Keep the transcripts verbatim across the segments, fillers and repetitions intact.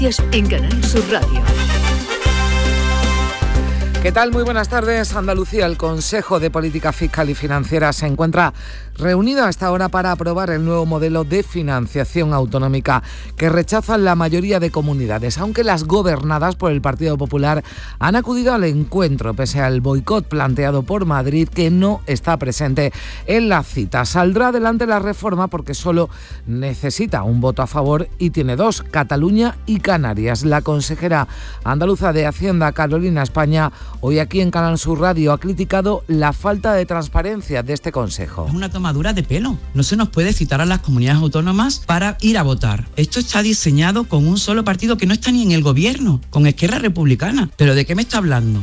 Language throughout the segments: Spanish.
En Canal Sur Radio. ¿Qué tal? Muy buenas tardes. Andalucía, el Consejo de Política Fiscal y Financiera se encuentra reunido a esta hora para aprobar el nuevo modelo de financiación autonómica que rechazan la mayoría de comunidades, aunque las gobernadas por el Partido Popular han acudido al encuentro pese al boicot planteado por Madrid, que no está presente en la cita. Saldrá adelante la reforma porque solo necesita un voto a favor y tiene dos, Cataluña y Canarias. La consejera andaluza de Hacienda, Carolina España, hoy aquí en Canal Sur Radio ha criticado la falta de transparencia de este Consejo. Es una tomadura de pelo. No se nos puede citar a las comunidades autónomas para ir a votar. Esto está diseñado con un solo partido que no está ni en el gobierno, con Esquerra Republicana. ¿Pero de qué me está hablando?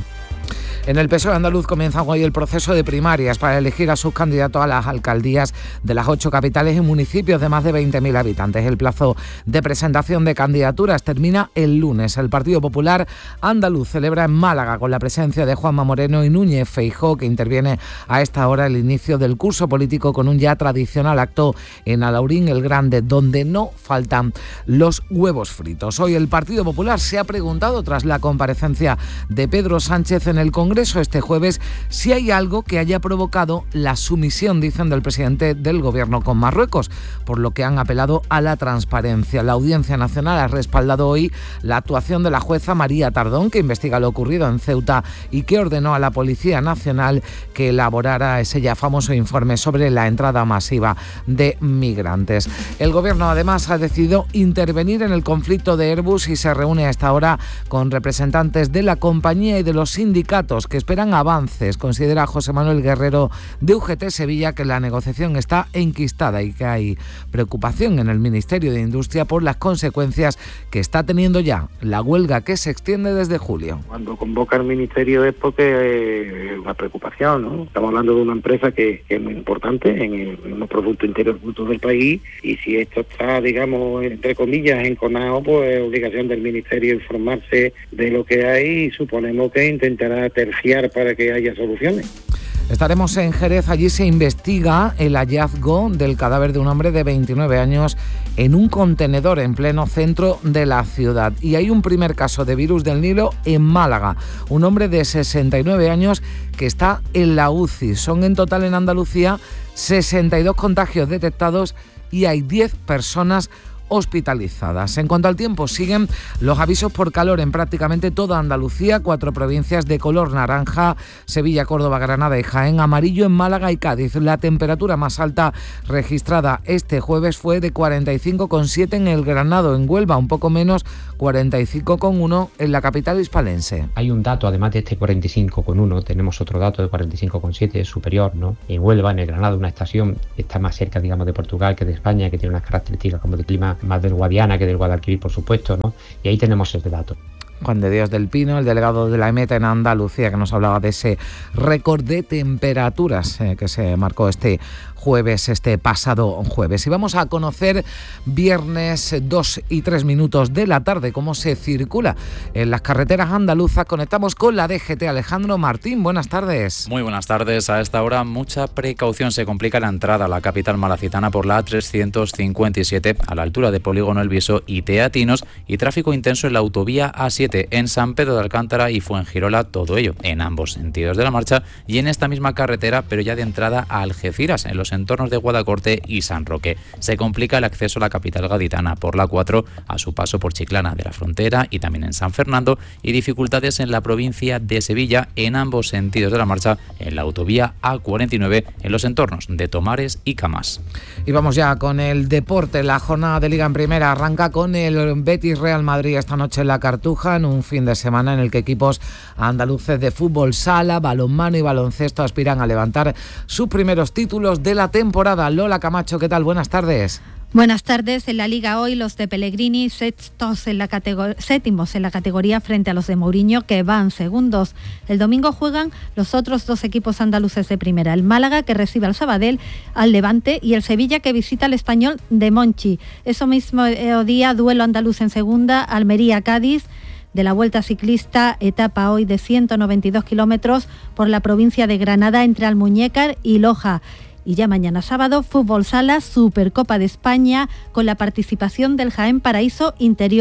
En el P S O E andaluz comienza hoy el proceso de primarias para elegir a sus candidatos a las alcaldías de las ocho capitales y municipios de más de veinte mil habitantes. El plazo de presentación de candidaturas termina el lunes. El Partido Popular andaluz celebra en Málaga, con la presencia de Juanma Moreno y Núñez Feijóo, que interviene a esta hora, el inicio del curso político con un ya tradicional acto en Alaurín el Grande, donde no faltan los huevos fritos. Hoy el Partido Popular se ha preguntado, tras la comparecencia de Pedro Sánchez en el Congreso este jueves, si hay algo que haya provocado la sumisión, dicen, del presidente del Gobierno con Marruecos, por lo que han apelado a la transparencia. La Audiencia Nacional ha respaldado hoy la actuación de la jueza María Tardón, que investiga lo ocurrido en Ceuta y que ordenó a la Policía Nacional que elaborara ese ya famoso informe sobre la entrada masiva de migrantes. El Gobierno además ha decidido intervenir en el conflicto de Airbus y se reúne a esta hora con representantes de la compañía y de los sindicatos que esperan avances. Considera José Manuel Guerrero de U G T Sevilla que la negociación está enquistada y que hay preocupación en el Ministerio de Industria por las consecuencias que está teniendo ya la huelga, que se extiende desde julio. Cuando convoca el Ministerio es porque es una preocupación, ¿no? Estamos hablando de una empresa que, que es muy importante en el, en el Producto Interior Bruto del país, y si esto está, digamos, entre comillas, enconado, pues es obligación del Ministerio informarse de lo que hay, y suponemos que intentará terciar para que haya soluciones. Estaremos en Jerez. Allí se investiga el hallazgo del cadáver de un hombre de veintinueve años en un contenedor en pleno centro de la ciudad. Y hay un primer caso de virus del Nilo en Málaga. Un hombre de sesenta y nueve años que está en la U C I. Son en total en Andalucía sesenta y dos contagios detectados y hay diez personas hospitalizadas. En cuanto al tiempo, siguen los avisos por calor en prácticamente toda Andalucía. Cuatro provincias de color naranja: Sevilla, Córdoba, Granada y Jaén. Amarillo en Málaga y Cádiz. La temperatura más alta registrada este jueves fue de cuarenta y cinco coma siete en el Granado. En Huelva, un poco menos, cuarenta y cinco coma uno en la capital hispalense. Hay un dato, además de este cuarenta y cinco coma uno, tenemos otro dato de cuarenta y cinco coma siete, superior, ¿no? En Huelva, en el Granado, una estación que está más cerca, digamos, de Portugal que de España, que tiene unas características como de clima más del Guadiana que del Guadalquivir, por supuesto, ¿no? Y ahí tenemos ese dato. Juan de Dios del Pino, el delegado de la EMET en Andalucía, que nos hablaba de ese récord de temperaturas eh, que se marcó este jueves, este pasado jueves. Y vamos a conocer viernes dos y tres minutos de la tarde cómo se circula en las carreteras andaluzas. Conectamos con la D G T. Alejandro Martín, buenas tardes. Muy buenas tardes. A esta hora mucha precaución. Se complica la entrada a la capital malacitana por la A trescientos cincuenta y siete a la altura de Polígono El Viso y Teatinos, y tráfico intenso en la autovía A siete en San Pedro de Alcántara y Fuengirola, todo ello en ambos sentidos de la marcha, y en esta misma carretera, pero ya de entrada a Algeciras, en los entornos de Guadacorte y San Roque. Se complica el acceso a la capital gaditana por la cuatro a su paso por Chiclana de la Frontera y también en San Fernando, y dificultades en la provincia de Sevilla en ambos sentidos de la marcha en la autovía A cuarenta y nueve en los entornos de Tomares y Camas. Y vamos ya con el deporte. La jornada de Liga en Primera arranca con el Betis Real Madrid esta noche en la Cartuja, en un fin de semana en el que equipos andaluces de fútbol sala, balonmano y baloncesto aspiran a levantar sus primeros títulos de la temporada. Lola Camacho, ¿qué tal? Buenas tardes. Buenas tardes. En la Liga hoy los de Pellegrini sextos en la categor- séptimos en la categoría frente a los de Mourinho, que van segundos. El domingo juegan los otros dos equipos andaluces de primera, el Málaga, que recibe al Sabadell, al Levante, y el Sevilla, que visita al Español de Monchi. Eso mismo día, duelo andaluz en segunda, Almería-Cádiz. De la Vuelta Ciclista, etapa hoy de ciento noventa y dos kilómetros por la provincia de Granada entre Almuñécar y Loja. Y ya mañana sábado, fútbol sala, Supercopa de España, con la participación del Jaén Paraíso Interior.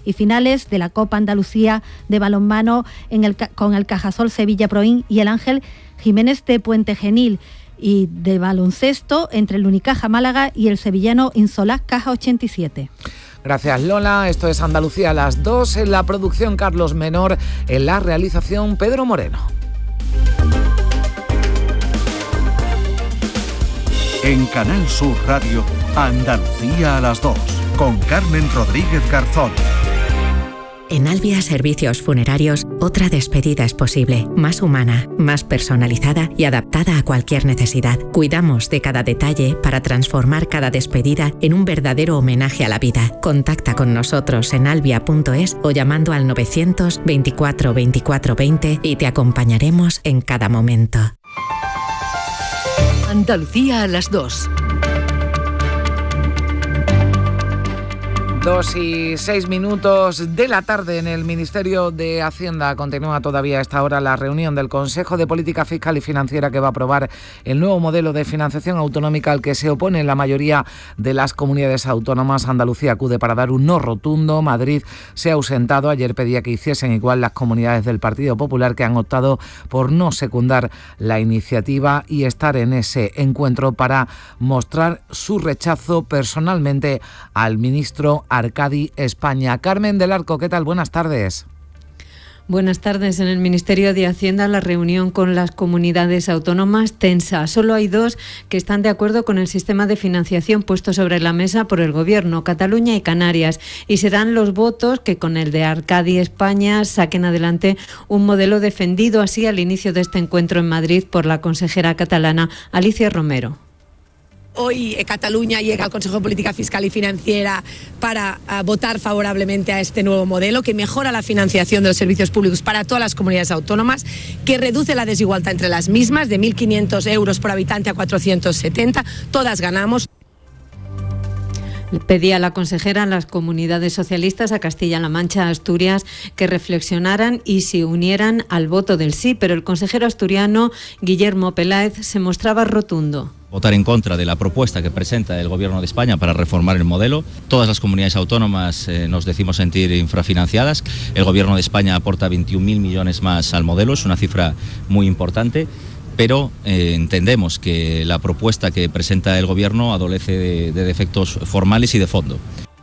y finales de la Copa Andalucía de balonmano en el, con el Cajasol Sevilla Proin y el Ángel Jiménez de Puente Genil, y de baloncesto entre el Unicaja Málaga y el sevillano Insolaz Caja ochenta y siete. Gracias, Lola. Esto es Andalucía a las dos. En la producción, Carlos Menor. En la realización, Pedro Moreno. En Canal Sur Radio, Andalucía a las dos, con Carmen Rodríguez Garzón. En Albia Servicios Funerarios, otra despedida es posible, más humana, más personalizada y adaptada a cualquier necesidad. Cuidamos de cada detalle para transformar cada despedida en un verdadero homenaje a la vida. Contacta con nosotros en albia punto es o llamando al novecientos veinticuatro veinticuatro veinte y te acompañaremos en cada momento. Andalucía a las dos. Dos y seis minutos de la tarde en el Ministerio de Hacienda. Continúa todavía a esta hora la reunión del Consejo de Política Fiscal y Financiera que va a aprobar el nuevo modelo de financiación autonómica al que se opone la mayoría de las comunidades autónomas. Andalucía acude para dar un no rotundo. Madrid se ha ausentado. Ayer pedía que hiciesen igual las comunidades del Partido Popular, que han optado por no secundar la iniciativa y estar en ese encuentro para mostrar su rechazo personalmente al ministro Arcadi España. Carmen del Arco, ¿qué tal? Buenas tardes. Buenas tardes. En el Ministerio de Hacienda la reunión con las comunidades autónomas tensa. Solo hay dos que están de acuerdo con el sistema de financiación puesto sobre la mesa por el Gobierno, Cataluña y Canarias, y serán los votos que con el de Arcadi España saquen adelante un modelo defendido así al inicio de este encuentro en Madrid por la consejera catalana Alicia Romero. Hoy eh, Cataluña llega al Consejo de Política Fiscal y Financiera para uh, votar favorablemente a este nuevo modelo que mejora la financiación de los servicios públicos para todas las comunidades autónomas, que reduce la desigualdad entre las mismas de mil quinientos euros por habitante a cuatrocientos setenta. Todas ganamos. Pedía la consejera a las comunidades socialistas, a Castilla-La Mancha, a Asturias, que reflexionaran y se unieran al voto del sí, pero el consejero asturiano Guillermo Peláez se mostraba rotundo. Votar en contra de la propuesta que presenta el Gobierno de España para reformar el modelo. Todas las comunidades autónomas eh, nos decimos sentir infrafinanciadas. El Gobierno de España aporta veintiún mil millones más al modelo, es una cifra muy importante. Pero eh, entendemos que la propuesta que presenta el Gobierno adolece de, de defectos formales y de fondo.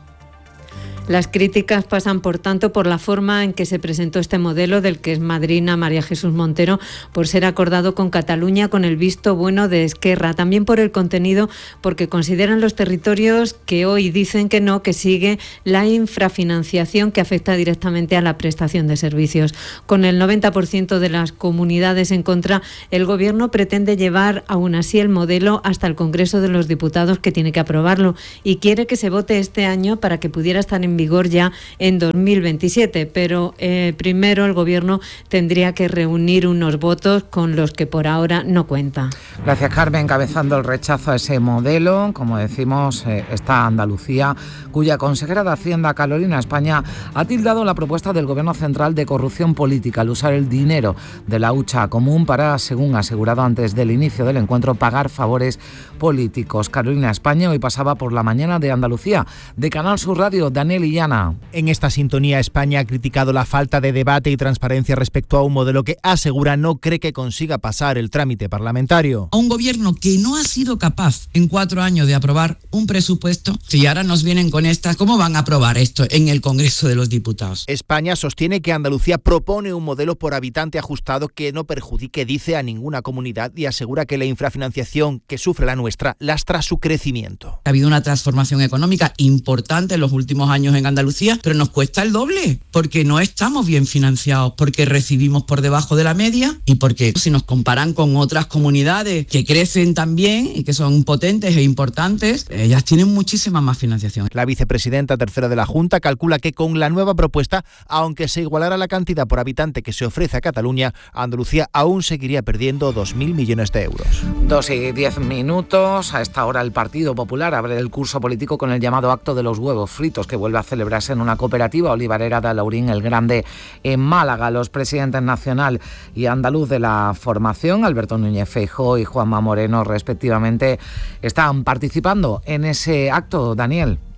Las críticas pasan, por tanto, por la forma en que se presentó este modelo, del que es madrina María Jesús Montero, por ser acordado con Cataluña con el visto bueno de Esquerra. También por el contenido, porque consideran los territorios que hoy dicen que no, que sigue la infrafinanciación que afecta directamente a la prestación de servicios. Con el noventa por ciento de las comunidades en contra, el Gobierno pretende llevar aún así el modelo hasta el Congreso de los Diputados, que tiene que aprobarlo, y quiere que se vote este año para que pudiera estar en vigor ya en dos mil veintisiete, pero eh, primero el Gobierno tendría que reunir unos votos con los que por ahora no cuenta. Gracias, Carmen. Encabezando el rechazo a ese modelo, como decimos, eh, está Andalucía, cuya consejera de Hacienda, Carolina España, ha tildado la propuesta del Gobierno central de corrupción política al usar el dinero de la hucha común para, según ha asegurado antes del inicio del encuentro, pagar favores políticos. Carolina España hoy pasaba por la mañana de Andalucía, de Canal Sur Radio. Daniel Illana. En esta sintonía, España ha criticado la falta de debate y transparencia respecto a un modelo que asegura no cree que consiga pasar el trámite parlamentario. A un gobierno que no ha sido capaz en cuatro años de aprobar un presupuesto, si ahora nos vienen con estas, ¿cómo van a aprobar esto en el Congreso de los Diputados? España sostiene que Andalucía propone un modelo por habitante ajustado que no perjudique, dice, a ninguna comunidad, y asegura que la infrafinanciación que sufre la nuestra lastra su crecimiento. Ha habido una transformación económica importante en los últimos años en Andalucía, pero nos cuesta el doble, porque no estamos bien financiados, porque recibimos por debajo de la media y porque si nos comparan con otras comunidades que crecen también y que son potentes e importantes, ellas tienen muchísima más financiación. La vicepresidenta tercera de la Junta calcula que con la nueva propuesta, aunque se igualara la cantidad por habitante que se ofrece a Cataluña, Andalucía aún seguiría perdiendo dos mil millones de euros. Dos y diez minutos. A esta hora el Partido Popular abre el curso político con el llamado acto de los huevos fritos, que vuelve a celebrarse en una cooperativa olivarera de Alaurín el Grande, en Málaga. Los presidentes nacional y andaluz de la formación, Alberto Núñez Feijóo y Juanma Moreno, respectivamente, están participando en ese acto. Daniel.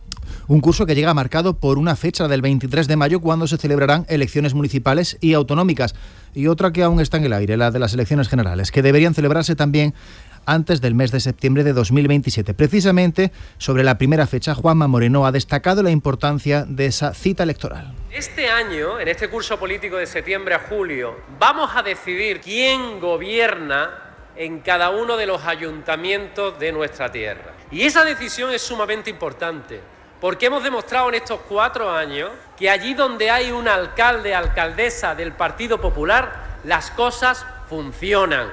Un curso que llega marcado por una fecha del veintitrés de mayo, cuando se celebrarán elecciones municipales y autonómicas, y otra que aún está en el aire, la de las elecciones generales, que deberían celebrarse también antes del mes de septiembre de dos mil veintisiete. Precisamente sobre la primera fecha, Juanma Moreno ha destacado la importancia de esa cita electoral. Este año, en este curso político de septiembre a julio, vamos a decidir quién gobierna en cada uno de los ayuntamientos de nuestra tierra. Y esa decisión es sumamente importante, porque hemos demostrado en estos cuatro años que allí donde hay un alcalde, alcaldesa del Partido Popular, las cosas funcionan.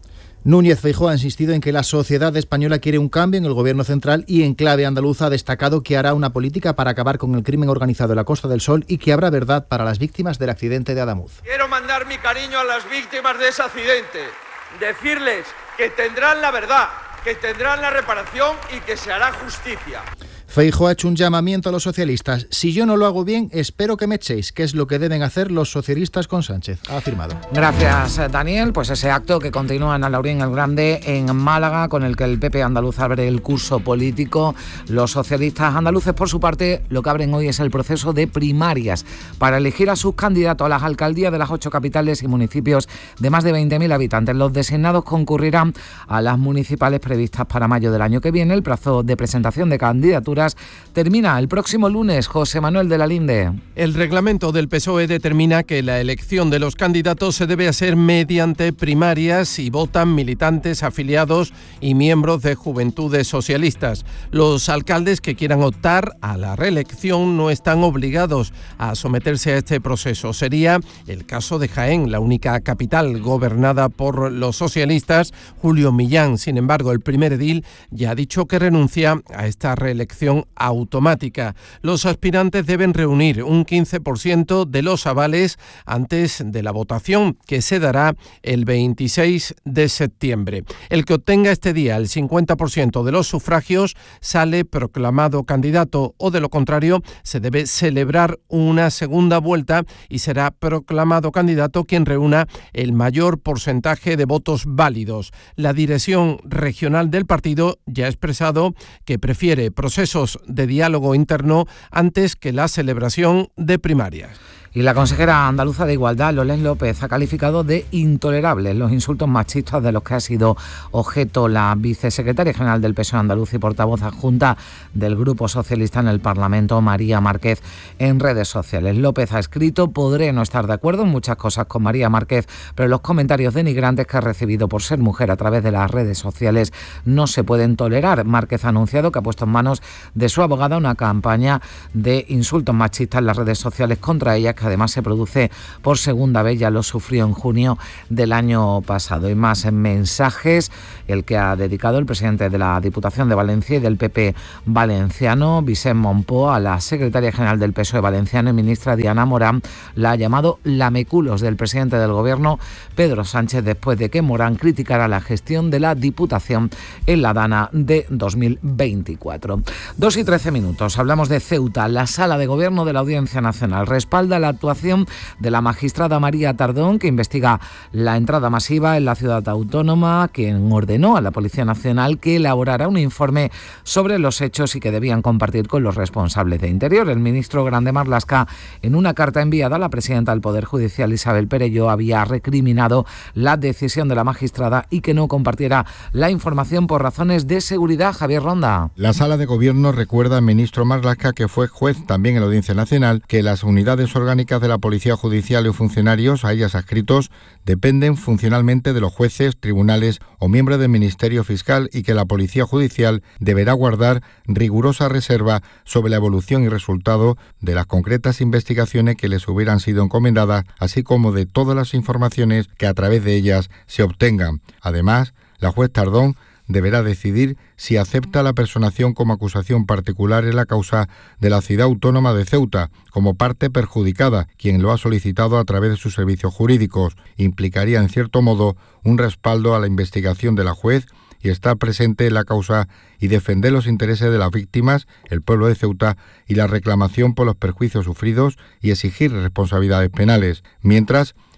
Núñez Feijóo ha insistido en que la sociedad española quiere un cambio en el gobierno central y en clave andaluza ha destacado que hará una política para acabar con el crimen organizado en la Costa del Sol y que habrá verdad para las víctimas del accidente de Adamuz. Quiero mandar mi cariño a las víctimas de ese accidente, decirles que tendrán la verdad, que tendrán la reparación y que se hará justicia. Feijóo ha hecho un llamamiento a los socialistas. Si yo no lo hago bien, espero que me echéis, que es lo que deben hacer los socialistas con Sánchez, ha afirmado. Gracias, Daniel. Pues ese acto que continúa en Alaurín el Grande, en Málaga, con el que el P P andaluz abre el curso político. Los socialistas andaluces, por su parte, lo que abren hoy es el proceso de primarias para elegir a sus candidatos a las alcaldías de las ocho capitales y municipios de más de veinte mil habitantes. Los designados concurrirán a las municipales previstas para mayo del año que viene. El plazo de presentación de candidaturas termina el próximo lunes. José Manuel de la Linde. El reglamento del P S O E determina que la elección de los candidatos se debe hacer mediante primarias y votan militantes, afiliados y miembros de Juventudes Socialistas. Los alcaldes que quieran optar a la reelección no están obligados a someterse a este proceso. Sería el caso de Jaén, la única capital gobernada por los socialistas, Julio Millán. Sin embargo, el primer edil ya ha dicho que renuncia a esta reelección automática. Los aspirantes deben reunir un quince por ciento de los avales antes de la votación, que se dará el veintiséis de septiembre. El que obtenga este día el cincuenta por ciento de los sufragios sale proclamado candidato, o de lo contrario se debe celebrar una segunda vuelta y será proclamado candidato quien reúna el mayor porcentaje de votos válidos. La dirección regional del partido ya ha expresado que prefiere procesos de diálogo interno antes que la celebración de primarias. Y la consejera andaluza de Igualdad, Loles López, ha calificado de intolerables los insultos machistas de los que ha sido objeto la vicesecretaria general del P S O E andaluz y portavoz adjunta del Grupo Socialista en el Parlamento, María Márquez, en redes sociales. López ha escrito: podré no estar de acuerdo en muchas cosas con María Márquez, pero los comentarios denigrantes que ha recibido por ser mujer a través de las redes sociales no se pueden tolerar. Márquez ha anunciado que ha puesto en manos de su abogada una campaña de insultos machistas en las redes sociales contra ella, que además se produce por segunda vez, ya lo sufrió en junio del año pasado. Y más en mensajes, el que ha dedicado el presidente de la Diputación de Valencia y del P P valenciano, Vicent Monpó, a la secretaria general del P S O E valenciano y ministra Diana Morán. La ha llamado lameculos del presidente del Gobierno, Pedro Sánchez, después de que Morán criticara la gestión de la Diputación en la Dana de dos mil veinticuatro. Dos y trece minutos. Hablamos de Ceuta. La Sala de Gobierno de la Audiencia Nacional respalda la actuación de la magistrada María Tardón, que investiga la entrada masiva en la ciudad autónoma, quien ordenó a la Policía Nacional que elaborara un informe sobre los hechos y que debían compartir con los responsables de Interior. El ministro Grande Marlaska, en una carta enviada a la presidenta del Poder Judicial, Isabel Perelló, había recriminado la decisión de la magistrada y que no compartiera la información por razones de seguridad. Javier Ronda. La Sala de Gobierno recuerda al ministro Marlaska, que fue juez también en la Audiencia Nacional, que las unidades orgánicas de la Policía Judicial y funcionarios a ellas adscritos dependen funcionalmente de los jueces, tribunales o miembros del Ministerio Fiscal, y que la Policía Judicial deberá guardar rigurosa reserva sobre la evolución y resultado de las concretas investigaciones que les hubieran sido encomendadas, así como de todas las informaciones que a través de ellas se obtengan. Además, la juez Tardón deberá decidir si acepta la personación como acusación particular en la causa de la ciudad autónoma de Ceuta, como parte perjudicada, quien lo ha solicitado a través de sus servicios jurídicos. Implicaría, en cierto modo, un respaldo a la investigación de la juez y estar presente en la causa y defender los intereses de las víctimas, el pueblo de Ceuta, y la reclamación por los perjuicios sufridos y exigir responsabilidades penales. Mientras,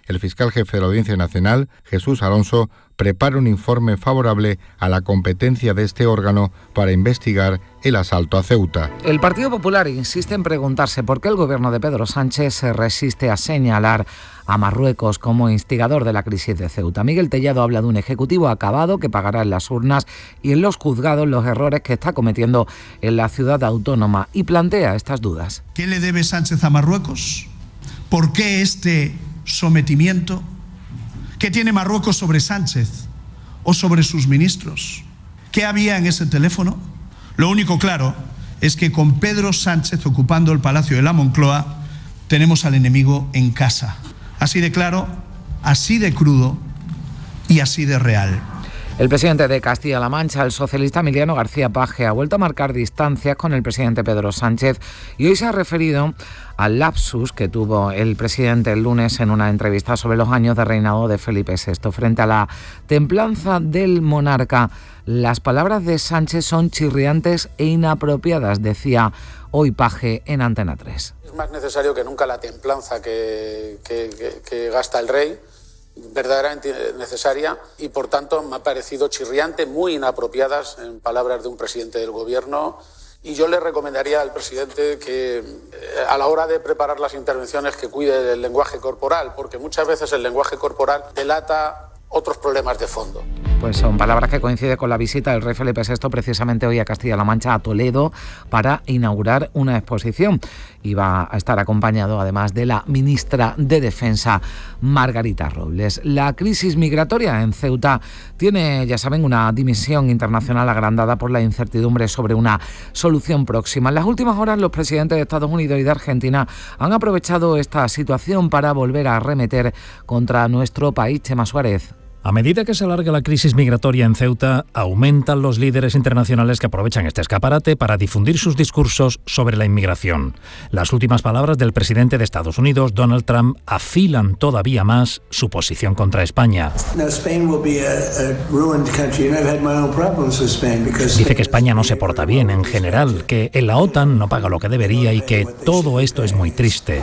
el fiscal jefe de la Audiencia Nacional, Jesús Alonso, prepara un informe favorable a la competencia de este órgano para investigar el asalto a Ceuta. El Partido Popular insiste en preguntarse por qué el gobierno de Pedro Sánchez se resiste a señalar a Marruecos como instigador de la crisis de Ceuta. Miguel Tellado habla de un ejecutivo acabado que pagará en las urnas y en los juzgados los errores que está cometiendo en la ciudad autónoma y plantea estas dudas. ¿Qué le debe Sánchez a Marruecos? ¿Por qué este sometimiento? ¿Qué tiene Marruecos sobre Sánchez o sobre sus ministros? ¿Qué había en ese teléfono? Lo único claro es que con Pedro Sánchez ocupando el Palacio de la Moncloa tenemos al enemigo en casa. Así de claro, así de crudo y así de real. El presidente de Castilla-La Mancha, el socialista Emiliano García Paje, ha vuelto a marcar distancias con el presidente Pedro Sánchez y hoy se ha referido al lapsus que tuvo el presidente el lunes en una entrevista sobre los años de reinado de Felipe sexto. Frente a la templanza del monarca, las palabras de Sánchez son chirriantes e inapropiadas, decía hoy Paje en Antena tres. Es más necesario que nunca la templanza que, que, que, que gasta el rey, verdaderamente necesaria, y por tanto me ha parecido chirriante, muy inapropiadas en palabras de un presidente del gobierno, y yo le recomendaría al presidente que a la hora de preparar las intervenciones que cuide del lenguaje corporal, porque muchas veces el lenguaje corporal delata otros problemas de fondo. Pues son palabras que coinciden con la visita del rey Felipe sexto precisamente hoy a Castilla-La Mancha, a Toledo, para inaugurar una exposición. Y va a estar acompañado además de la ministra de Defensa, Margarita Robles. La crisis migratoria en Ceuta tiene, ya saben, una dimensión internacional agrandada por la incertidumbre sobre una solución próxima. En las últimas horas, los presidentes de Estados Unidos y de Argentina han aprovechado esta situación para volver a arremeter contra nuestro país. Chema Suárez. A medida que se alarga la crisis migratoria en Ceuta, aumentan los líderes internacionales que aprovechan este escaparate para difundir sus discursos sobre la inmigración. Las últimas palabras del presidente de Estados Unidos, Donald Trump, afilan todavía más su posición contra España. Dice que España no se porta bien en general, que en la OTAN no paga lo que debería y que todo esto es muy triste.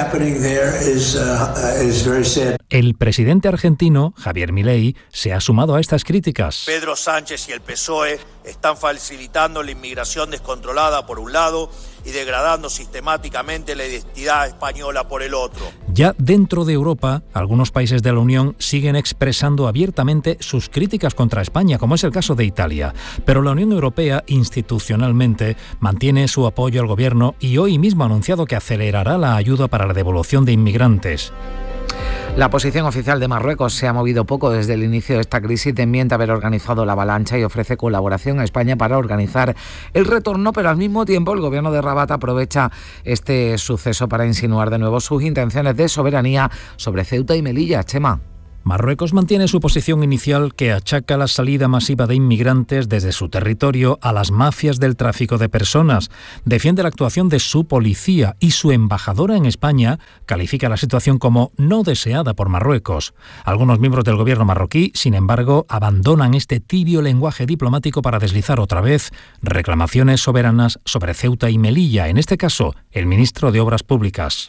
El presidente argentino, Javier Milei, se ha sumado a estas críticas. Pedro Sánchez y el P S O E están facilitando la inmigración descontrolada por un lado y degradando sistemáticamente la identidad española por el otro. Ya dentro de Europa, algunos países de la Unión siguen expresando abiertamente sus críticas contra España, como es el caso de Italia. Pero la Unión Europea, institucionalmente, mantiene su apoyo al gobierno y hoy mismo ha anunciado que acelerará la ayuda para la devolución de inmigrantes. La posición oficial de Marruecos se ha movido poco desde el inicio de esta crisis, desmiente haber organizado la avalancha y ofrece colaboración a España para organizar el retorno, pero al mismo tiempo el gobierno de Rabat aprovecha este suceso para insinuar de nuevo sus intenciones de soberanía sobre Ceuta y Melilla. Chema. Marruecos mantiene su posición inicial que achaca la salida masiva de inmigrantes desde su territorio a las mafias del tráfico de personas. Defiende la actuación de su policía y su embajadora en España califica la situación como no deseada por Marruecos. Algunos miembros del gobierno marroquí, sin embargo, abandonan este tibio lenguaje diplomático para deslizar otra vez reclamaciones soberanas sobre Ceuta y Melilla, en este caso, el ministro de Obras Públicas.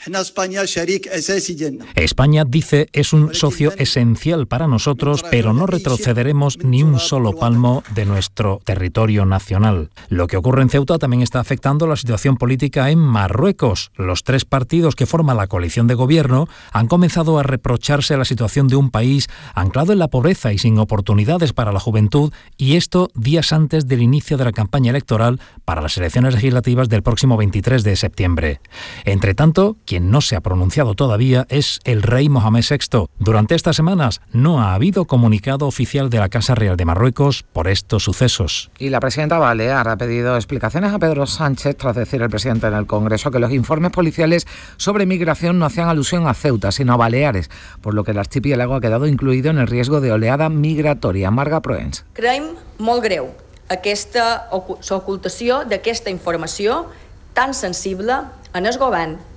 España, dice, es un socio esencial para nosotros, pero no retrocederemos ni un solo palmo de nuestro territorio nacional. Lo que ocurre en Ceuta también está afectando la situación política en Marruecos. Los tres partidos que forman la coalición de gobierno han comenzado a reprocharse la situación de un país anclado en la pobreza y sin oportunidades para la juventud, y esto días antes del inicio de la campaña electoral para las elecciones legislativas del próximo veintitrés de septiembre. Entre tanto, quien no se ha pronunciado todavía es el rey Mohamed sexto. Durante esta semana no ha habido comunicado oficial de la Casa Real de Marruecos por estos sucesos. Y la presidenta balear ha pedido explicaciones a Pedro Sánchez tras decir el presidente en el Congreso que los informes policiales sobre migración no hacían alusión a Ceuta, sino a Baleares, por lo que el archipiélago ha quedado incluido en el riesgo de oleada migratoria. Marga Proens. Creiem molt greu aquesta ocultació d'aquesta informació tan sensible en el govern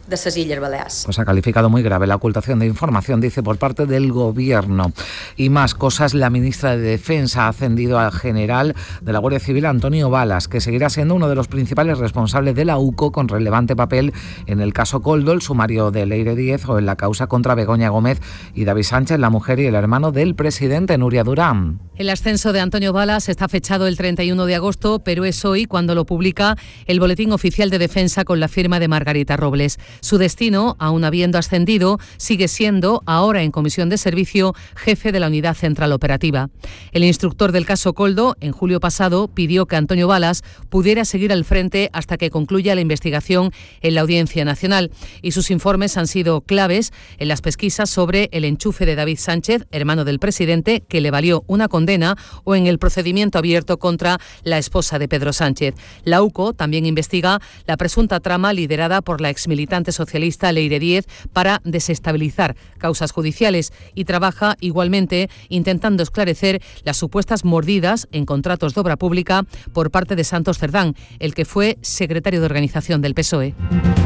de les Illes Balears. Pues ha calificado muy grave la ocultación de información, dice, por parte del Gobierno. Y más cosas, la ministra de Defensa ha ascendido al general de la Guardia Civil, Antonio Balas, que seguirá siendo uno de los principales responsables de la U C O con relevante papel en el caso Koldo, el sumario de Leire Díez o en la causa contra Begoña Gómez y David Sánchez, la mujer y el hermano del presidente, Nuria Durán. El ascenso de Antonio Balas está fechado el treinta y uno de agosto, pero es hoy cuando lo publica el Boletín Oficial de Defensa con la firma de Margarita Robles. Su destino, aun habiendo ascendido, sigue siendo, ahora en comisión de servicio, jefe de la Unidad Central Operativa. El instructor del caso Koldo, en julio pasado, pidió que Antonio Balas pudiera seguir al frente hasta que concluya la investigación en la Audiencia Nacional. Y sus informes han sido claves en las pesquisas sobre el enchufe de David Sánchez, hermano del presidente, que le valió una condena, o en el procedimiento abierto contra la esposa de Pedro Sánchez. La U C O también investiga la presunta trama liderada por la exmilitante socialista Leire Díez para desestabilizar causas judiciales y trabaja igualmente intentando esclarecer las supuestas mordidas en contratos de obra pública por parte de Santos Cerdán, el que fue secretario de organización del P S O E.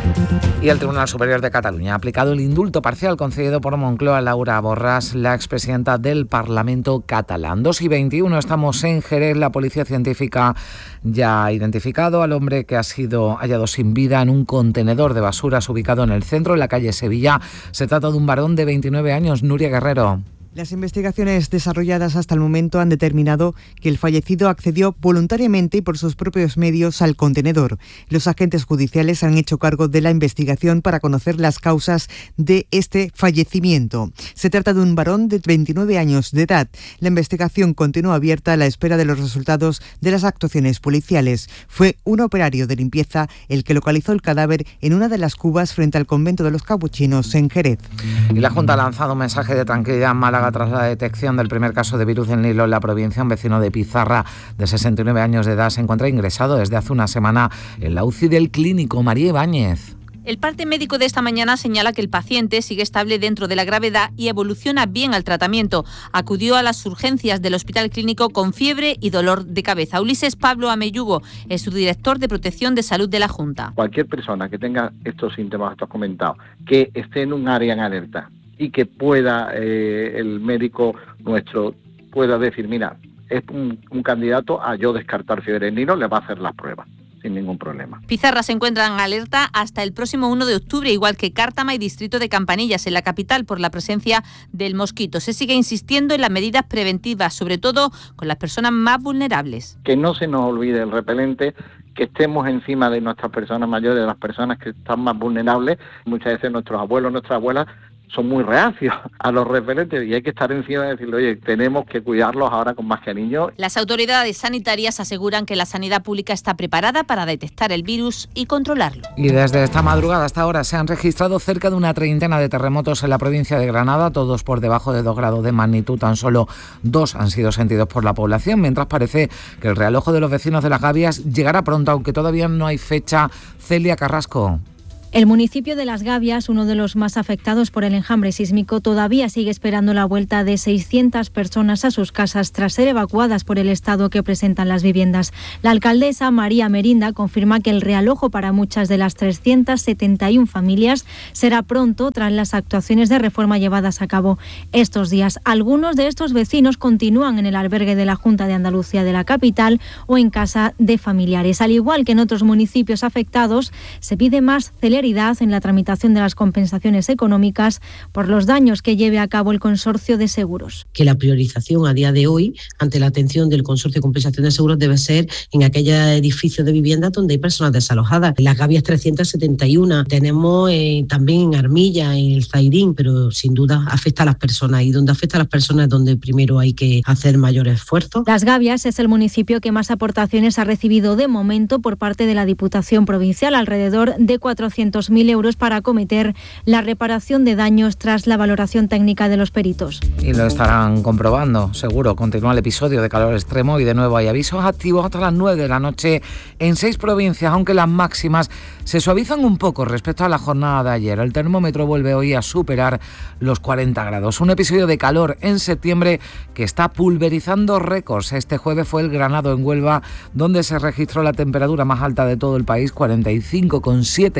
Y el Tribunal Superior de Cataluña ha aplicado el indulto parcial concedido por Moncloa a Laura Borràs, la expresidenta del Parlamento catalán. dos y veintiuno, estamos en Jerez. La policía científica ya ha identificado al hombre que ha sido hallado sin vida en un contenedor de basuras ubicado en el centro, en la calle Sevilla. Se trata de un varón de veintinueve años, Nuria Guerrero. Las investigaciones desarrolladas hasta el momento han determinado que el fallecido accedió voluntariamente y por sus propios medios al contenedor. Los agentes judiciales han hecho cargo de la investigación para conocer las causas de este fallecimiento. Se trata de un varón de veintinueve años de edad. La investigación continúa abierta a la espera de los resultados de las actuaciones policiales. Fue un operario de limpieza el que localizó el cadáver en una de las cubas frente al convento de los capuchinos en Jerez. Y la Junta ha lanzado un mensaje de tranquilidad en Málaga tras la detección del primer caso de virus del Nilo en la provincia. Un vecino de Pizarra de sesenta y nueve años de edad se encuentra ingresado desde hace una semana en la U C I del Clínico. María Ibáñez. El parte médico de esta mañana señala que el paciente sigue estable dentro de la gravedad y evoluciona bien al tratamiento. Acudió a las urgencias del Hospital Clínico con fiebre y dolor de cabeza. Ulises Pablo Ameyugo es su director de Protección de Salud de la Junta. Cualquier persona que tenga estos síntomas, estos comentados, que esté en un área en alerta y que pueda eh, el médico nuestro pueda decir, mira, es un, un candidato a yo descartar fiebre del Nilo, le va a hacer las pruebas sin ningún problema. Pizarra se encuentra en alerta hasta el próximo uno de octubre, igual que Cártama y Distrito de Campanillas, en la capital, por la presencia del mosquito. Se sigue insistiendo en las medidas preventivas, sobre todo con las personas más vulnerables. Que no se nos olvide el repelente, que estemos encima de nuestras personas mayores, de las personas que están más vulnerables. Muchas veces nuestros abuelos, nuestras abuelas son muy reacios a los repelentes y hay que estar encima de decirle, oye, tenemos que cuidarlos ahora con más cariño. Las autoridades sanitarias aseguran que la sanidad pública está preparada para detectar el virus y controlarlo. Y desde esta madrugada hasta ahora se han registrado cerca de una treintena de terremotos en la provincia de Granada, todos por debajo de dos grados de magnitud. Tan solo dos han sido sentidos por la población, mientras parece que el realojo de los vecinos de Las Gavias llegará pronto, aunque todavía no hay fecha. Celia Carrasco. El municipio de Las Gavias, uno de los más afectados por el enjambre sísmico, todavía sigue esperando la vuelta de seiscientas personas a sus casas tras ser evacuadas por el estado que presentan las viviendas. La alcaldesa María Merinda confirma que el realojo para muchas de las trescientas setenta y una familias será pronto tras las actuaciones de reforma llevadas a cabo estos días. Algunos de estos vecinos continúan en el albergue de la Junta de Andalucía de la capital o en casa de familiares. Al igual que en otros municipios afectados, se pide más celeridad en la tramitación de las compensaciones económicas por los daños que lleve a cabo el Consorcio de Seguros. Que la priorización a día de hoy ante la atención del Consorcio de Compensación de Seguros debe ser en aquellos edificios de vivienda donde hay personas desalojadas. En Las Gavias trescientas setenta y una, tenemos eh, también en Armilla, en el Zairín, pero sin duda afecta a las personas y donde afecta a las personas es donde primero hay que hacer mayores esfuerzos. Las Gavias es el municipio que más aportaciones ha recibido de momento por parte de la Diputación Provincial, alrededor de cuatrocientos mil euros para acometer la reparación de daños tras la valoración técnica de los peritos. Y lo estarán comprobando, seguro. Continúa el episodio de calor extremo y de nuevo hay avisos activos hasta las nueve de la noche en seis provincias, aunque las máximas se suavizan un poco respecto a la jornada de ayer. El termómetro vuelve hoy a superar los cuarenta grados. Un episodio de calor en septiembre que está pulverizando récords. Este jueves fue el Granado en Huelva, donde se registró la temperatura más alta de todo el país, cuarenta y cinco coma siete grados,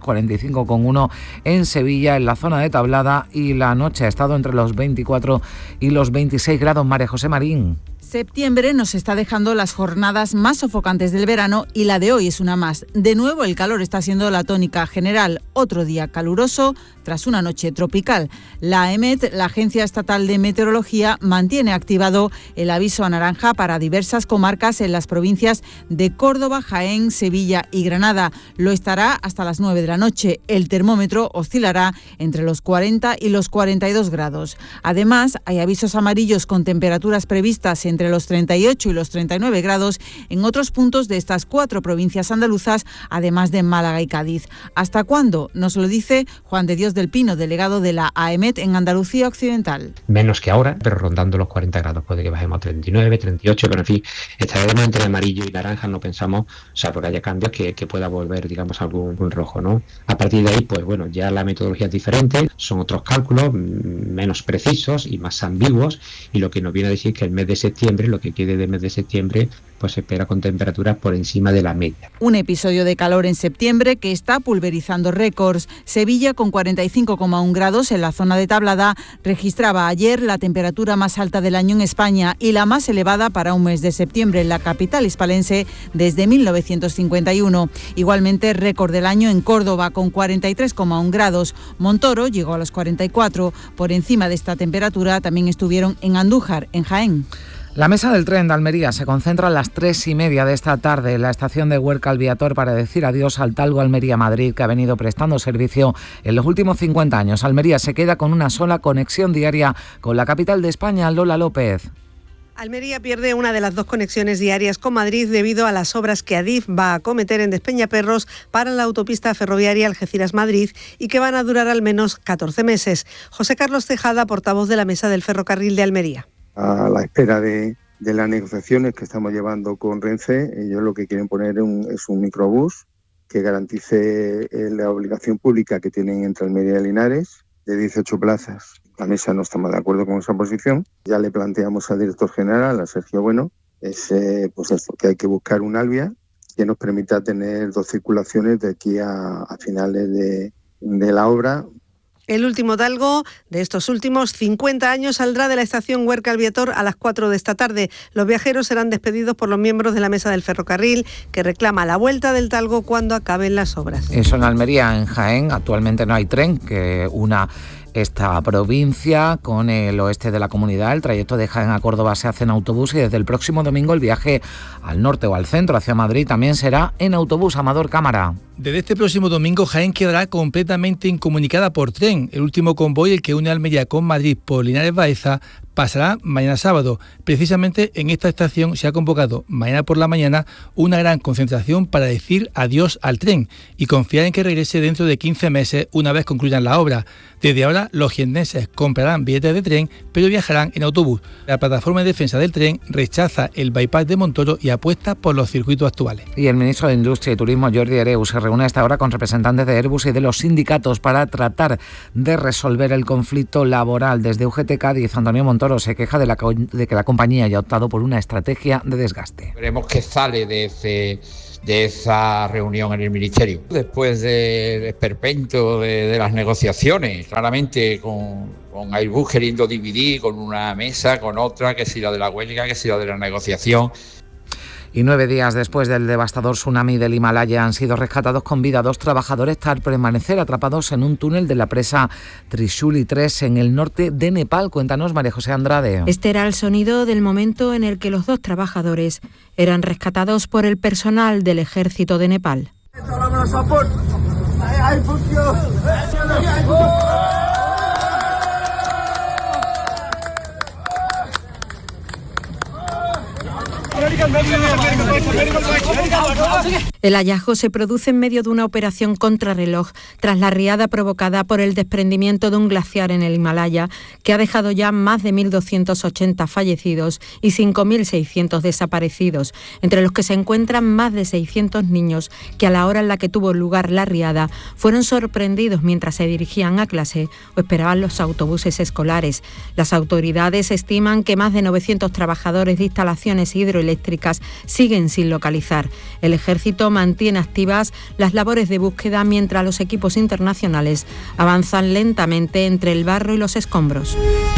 cuarenta y cinco coma uno en Sevilla, en la zona de Tablada, y la noche ha estado entre los veinticuatro y los veintiséis grados. María José Marín. Septiembre nos está dejando las jornadas más sofocantes del verano y la de hoy es una más. De nuevo el calor está siendo la tónica general. Otro día caluroso tras una noche tropical. La E M E T, la Agencia Estatal de Meteorología, mantiene activado el aviso a naranja para diversas comarcas en las provincias de Córdoba, Jaén, Sevilla y Granada. Lo estará hasta las nueve de la noche. El termómetro oscilará entre los cuarenta y los cuarenta y dos grados. Además, hay avisos amarillos con temperaturas previstas en entre los treinta y ocho y los treinta y nueve grados en otros puntos de estas cuatro provincias andaluzas, además de Málaga y Cádiz. ¿Hasta cuándo? Nos lo dice Juan de Dios del Pino, delegado de la A E M E T en Andalucía Occidental. Menos que ahora, pero rondando los cuarenta grados. Puede que bajemos a treinta y nueve, treinta y ocho, pero en fin, estaremos entre amarillo y naranja, no pensamos, salvo que haya cambios, que, que pueda volver, digamos, algún, algún rojo, ¿no? A partir de ahí, pues bueno, ya la metodología es diferente, son otros cálculos, menos precisos y más ambiguos, y lo que nos viene a decir que el mes de septiembre lo que quede de mes de septiembre, pues se espera con temperaturas por encima de la media. Un episodio de calor en septiembre que está pulverizando récords. Sevilla, con cuarenta y cinco coma uno grados en la zona de Tablada, registraba ayer la temperatura más alta del año en España y la más elevada para un mes de septiembre en la capital hispalense desde mil novecientos cincuenta y uno. Igualmente, récord del año en Córdoba, con cuarenta y tres coma uno grados. Montoro llegó a los cuarenta y cuatro. Por encima de esta temperatura también estuvieron en Andújar, en Jaén. La mesa del tren de Almería se concentra a las tres y media de esta tarde en la estación de Huerca Alviator para decir adiós al Talgo Almería-Madrid, que ha venido prestando servicio en los últimos cincuenta años. Almería se queda con una sola conexión diaria con la capital de España. Lola López. Almería pierde una de las dos conexiones diarias con Madrid debido a las obras que Adif va a acometer en Despeñaperros para la autopista ferroviaria Algeciras-Madrid y que van a durar al menos catorce meses. José Carlos Tejada, portavoz de la Mesa del Ferrocarril de Almería. A la espera de, de las negociaciones que estamos llevando con Renfe, ellos lo que quieren poner un, es un microbús que garantice eh, la obligación pública que tienen entre Almería y Linares de dieciocho plazas. La mesa no estamos de acuerdo con esa posición. Ya le planteamos al director general, a Sergio Bueno, es, eh, pues esto, que hay que buscar un Alvia que nos permita tener dos circulaciones de aquí a, a finales de, de la obra. El último Talgo de estos últimos cincuenta años saldrá de la estación Huerca Alviator a las cuatro de esta tarde. Los viajeros serán despedidos por los miembros de la Mesa del Ferrocarril, que reclama la vuelta del Talgo cuando acaben las obras. Eso en Almería. En Jaén actualmente no hay tren que una esta provincia con el oeste de la comunidad. El trayecto de Jaén a Córdoba se hace en autobús y desde el próximo domingo el viaje al norte o al centro hacia Madrid también será en autobús. Amador Cámara. Desde este próximo domingo Jaén quedará completamente incomunicada por tren. El último convoy, el que une Almería con Madrid por Linares Baeza, pasará mañana sábado. Precisamente en esta estación se ha convocado mañana por la mañana una gran concentración para decir adiós al tren y confiar en que regrese dentro de quince meses una vez concluyan la obra. Desde ahora los jienenses comprarán billetes de tren, pero viajarán en autobús. La plataforma de defensa del tren rechaza el bypass de Montoro y apuesta por los circuitos actuales. Y el ministro de Industria y Turismo, Jordi Hereu, se reúne a esta hora con representantes de Airbus y de los sindicatos para tratar de resolver el conflicto laboral. Desde U G T Cádiz, Antonio Montoro se queja de, la, de que la compañía haya optado por una estrategia de desgaste. Veremos qué sale de ese... de esa reunión en el Ministerio. Después del esperpento de, de las negociaciones, claramente con, con Airbus queriendo dividir con una mesa, con otra, que si la de la huelga, que si la de la negociación. Y nueve días después del devastador tsunami del Himalaya han sido rescatados con vida dos trabajadores tras permanecer atrapados en un túnel de la presa Trishuli tres en el norte de Nepal. Cuéntanos, María José Andrade. Este era el sonido del momento en el que los dos trabajadores eran rescatados por el personal del ejército de Nepal. El hallazgo se produce en medio de una operación contrarreloj tras la riada provocada por el desprendimiento de un glaciar en el Himalaya, que ha dejado ya más de mil doscientos ochenta fallecidos y cinco mil seiscientos desaparecidos, entre los que se encuentran más de seiscientos niños que a la hora en la que tuvo lugar la riada fueron sorprendidos mientras se dirigían a clase o esperaban los autobuses escolares. Las autoridades estiman que más de novecientos trabajadores de instalaciones hidroeléctricas siguen sin localizar. El ejército mantiene activas las labores de búsqueda mientras los equipos internacionales avanzan lentamente entre el barro y los escombros.